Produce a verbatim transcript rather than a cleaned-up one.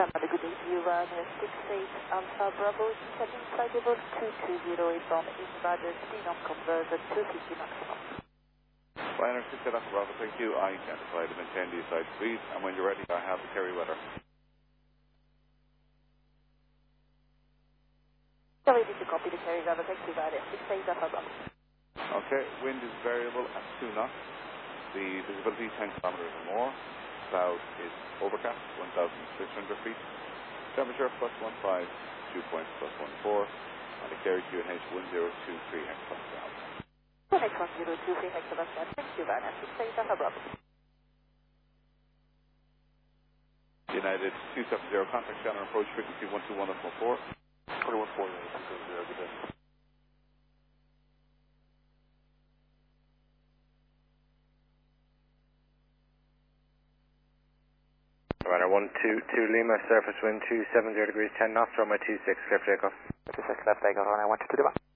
Have a good day to you, Ryanair six eight Alpha Bravo, descending flight level two two zero eight on invalid speed on conversion two fifty maximum. Ryanair six eight Alpha Bravo, thank you. I can fly to maintain the side speed, and when you're ready, I have the Kerry weather. Sorry, did you copy the Kerry weather? Thank you, Ryanair six eight Alpha Bravo. Okay, wind is variable at two knots. The visibility ten kilometers or more. Cloud is overcast, one thousand six hundred feet. Temperature plus one five, dew point plus one four, and the Kerry Q N H one zero two three hectopascal. Q N H one zero two three hectopascal. Thank you, Ryanair six eight Alpha Bravo. United two seven zero, contact channel approach frequency one two one point four. one one four, two seven zero, good day. Runner one two two Lima, surface wind two seven zero degrees ten knots, runway two six, clear for takeoff. two six left takeoff, runway one two two Lima.